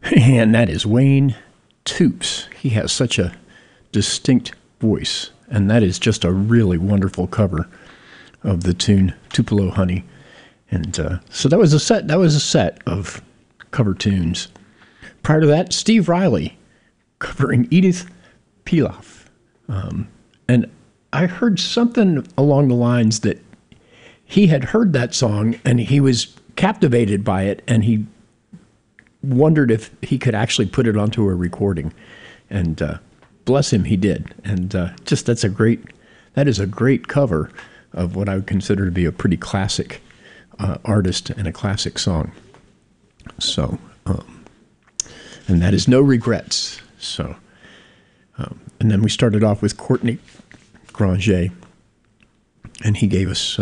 And that is Wayne Toops. He has such a distinct voice, and that is just a really wonderful cover of the tune Tupelo Honey. And so that was a set. That was a set of cover tunes. Prior to that, Steve Riley covering Edith Piaf. And I heard something along the lines that he had heard that song and he was captivated by it, and he wondered if he could actually put it onto a recording. And bless him, he did. And just that is a great cover of what I would consider to be a pretty classic artist and a classic song. So, and that is No Regrets. So, and then we started off with Courtney Granger, and he gave us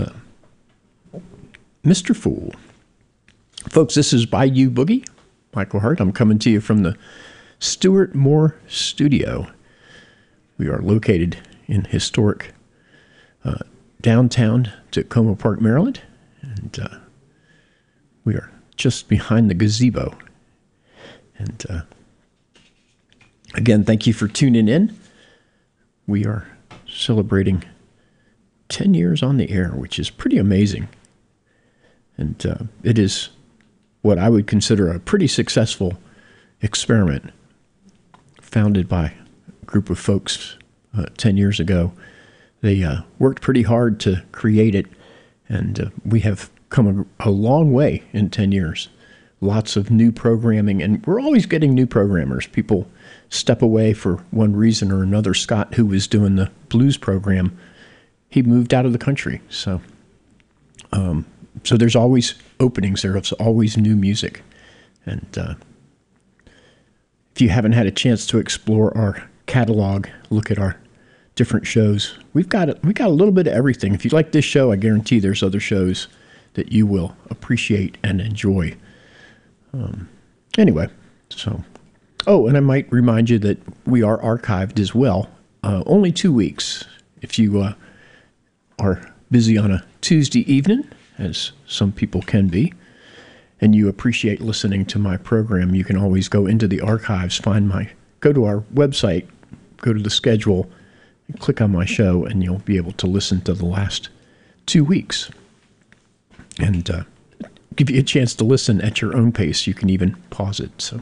Mr. Fool. Folks, this is Bayou Boogie. Michael Hart. I'm coming to you from the Stuart Moore Studio. We are located in historic downtown Tacoma Park, Maryland, and we are just behind the gazebo. And again, thank you for tuning in. We are celebrating 10 years on the air, which is pretty amazing. And it is what I would consider a pretty successful experiment founded by a group of folks 10 years ago. They worked pretty hard to create it, and we have come a long way in 10 years. Lots of new programming, and we're always getting new programmers. People step away for one reason or another. Scott, who was doing the blues program, he moved out of the country. So there's always openings. There's always new music. And if you haven't had a chance to explore our catalog, look at our different shows, we got a little bit of everything. If you like this show, I guarantee there's other shows that you will appreciate and enjoy. Anyway, so, and I might remind you that we are archived as well. Only 2 weeks. If you are busy on a Tuesday evening, as some people can be, and you appreciate listening to my program, you can always go into the archives, go to our website, go to the schedule, and click on my show, and you'll be able to listen to the last 2 weeks. And give you a chance to listen at your own pace. You can even pause it. So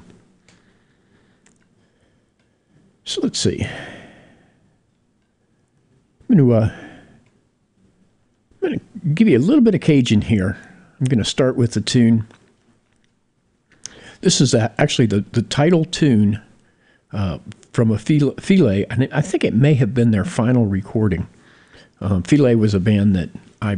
let's see. I'm going to give you a little bit of Cajun here. I'm going to start with the tune. This is actually the title tune from a Filet, and I think it may have been their final recording. Filet was a band that I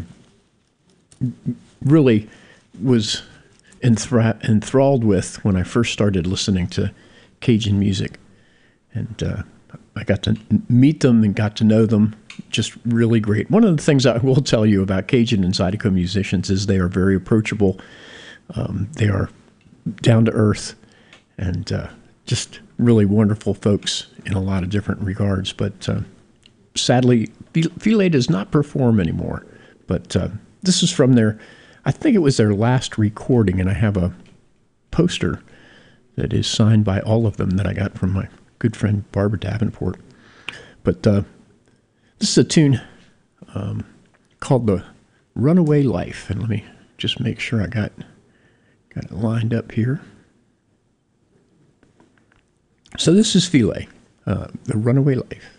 really was enthralled with when I first started listening to Cajun music. And I got to meet them and got to know them. Just really great. One of the things I will tell you about Cajun and Zydeco musicians is they are very approachable. They are down to earth and just really wonderful folks in a lot of different regards. But sadly, Filet does not perform anymore. But this is from I think it was their last recording, and I have a poster that is signed by all of them that I got from my good friend Barbara Davenport. But this is a tune called The Runaway Life, and let me just make sure I got it lined up here. So this is Filet, The Runaway Life.